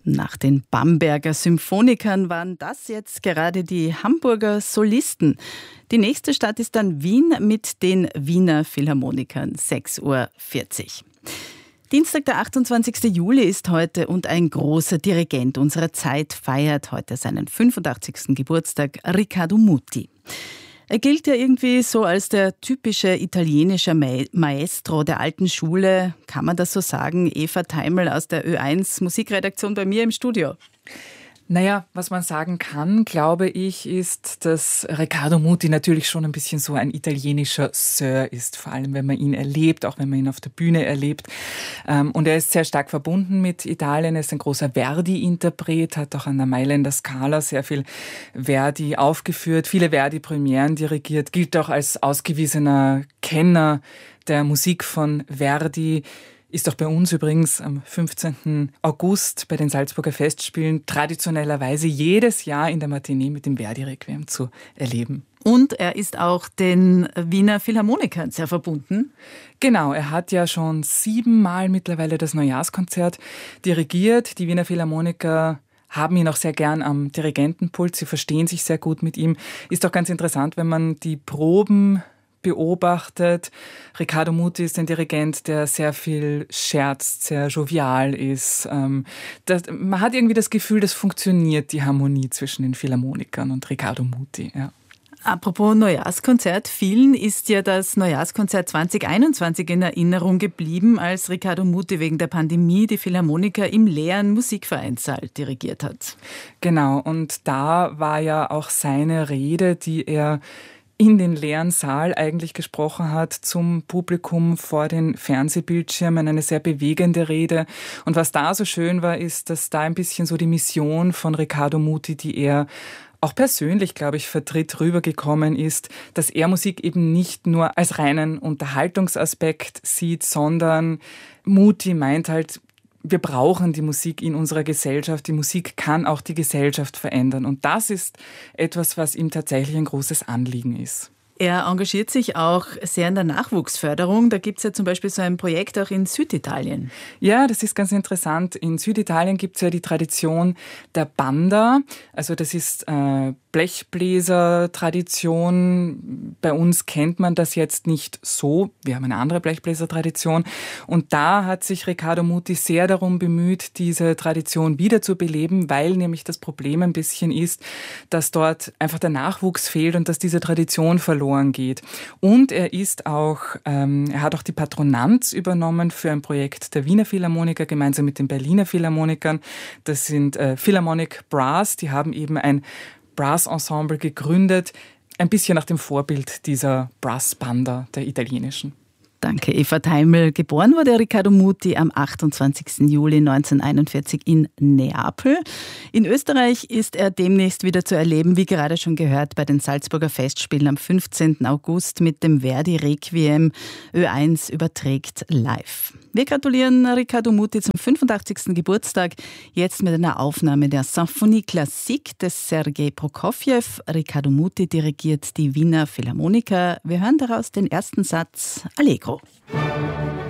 Nach den Bamberger Symphonikern waren das jetzt gerade die Hamburger Solisten. Die nächste Stadt ist dann Wien mit den Wiener Philharmonikern, 6:40 Uhr. Dienstag, der 28. Juli ist heute und ein großer Dirigent unserer Zeit feiert heute seinen 85. Geburtstag, Riccardo Muti. Er gilt ja irgendwie so als der typische italienische Maestro der alten Schule. Kann man das so sagen? Eva Teimel aus der Ö1 Musikredaktion bei mir im Studio. Naja, was man sagen kann, glaube ich, ist, dass Riccardo Muti natürlich schon ein bisschen so ein italienischer Sir ist, vor allem wenn man ihn erlebt, auch wenn man ihn auf der Bühne erlebt. Und er ist sehr stark verbunden mit Italien, er ist ein großer Verdi-Interpret, hat auch an der Mailänder Scala sehr viel Verdi aufgeführt, viele Verdi-Premieren dirigiert, gilt auch als ausgewiesener Kenner der Musik von Verdi. Ist auch bei uns übrigens am 15. August bei den Salzburger Festspielen traditionellerweise jedes Jahr in der Matinee mit dem Verdi-Requiem zu erleben. Und er ist auch den Wiener Philharmonikern sehr verbunden. Genau, er hat ja schon 7 Mal mittlerweile das Neujahrskonzert dirigiert. Die Wiener Philharmoniker haben ihn auch sehr gern am Dirigentenpult. Sie verstehen sich sehr gut mit ihm. Ist auch ganz interessant, wenn man die Proben beobachtet. Riccardo Muti ist ein Dirigent, der sehr viel scherzt, sehr jovial ist. Man hat irgendwie das Gefühl, das funktioniert, die Harmonie zwischen den Philharmonikern und Riccardo Muti. Ja. Apropos Neujahrskonzert, vielen ist ja das Neujahrskonzert 2021 in Erinnerung geblieben, als Riccardo Muti wegen der Pandemie die Philharmoniker im leeren Musikvereinssaal dirigiert hat. Genau, und da war ja auch seine Rede, die er in den leeren Saal eigentlich gesprochen hat, zum Publikum vor den Fernsehbildschirmen, eine sehr bewegende Rede. Und was da so schön war, ist, dass da ein bisschen so die Mission von Riccardo Muti, die er auch persönlich, glaube ich, vertritt, rübergekommen ist, dass er Musik eben nicht nur als reinen Unterhaltungsaspekt sieht, sondern Muti meint halt, wir brauchen die Musik in unserer Gesellschaft. Die Musik kann auch die Gesellschaft verändern. Und das ist etwas, was ihm tatsächlich ein großes Anliegen ist. Er engagiert sich auch sehr in der Nachwuchsförderung. Da gibt es ja zum Beispiel so ein Projekt auch in Süditalien. Ja, das ist ganz interessant. In Süditalien gibt es ja die Tradition der Banda. Also das ist Blechbläser-Tradition. Bei uns kennt man das jetzt nicht so. Wir haben eine andere Blechbläser-Tradition. Und da hat sich Riccardo Muti sehr darum bemüht, diese Tradition wiederzubeleben, weil nämlich das Problem ein bisschen ist, dass dort einfach der Nachwuchs fehlt und dass diese Tradition verloren geht. Und er hat auch die Patronanz übernommen für ein Projekt der Wiener Philharmoniker gemeinsam mit den Berliner Philharmonikern. Das sind Philharmonic Brass, die haben eben ein Brass-Ensemble gegründet, ein bisschen nach dem Vorbild dieser Brass-Banda, der italienischen. Danke, Eva Teimel. Geboren wurde Riccardo Muti am 28. Juli 1941 in Neapel. In Österreich ist er demnächst wieder zu erleben, wie gerade schon gehört, bei den Salzburger Festspielen am 15. August mit dem Verdi-Requiem. Ö1 überträgt live. Wir gratulieren Riccardo Muti zum 85. Geburtstag. Jetzt mit einer Aufnahme der Symphonie Classique des Sergei Prokofjew. Riccardo Muti dirigiert die Wiener Philharmoniker. Wir hören daraus den ersten Satz Allegro.